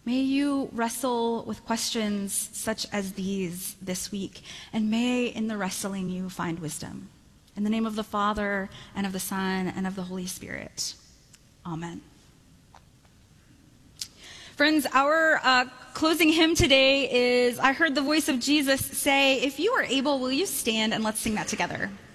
May you wrestle with questions such as these this week, and may in the wrestling you find wisdom. In the name of the Father, and of the Son, and of the Holy Spirit. Amen. Friends, our closing hymn today is, "I Heard the Voice of Jesus Say." If you are able, will you stand and let's sing that together?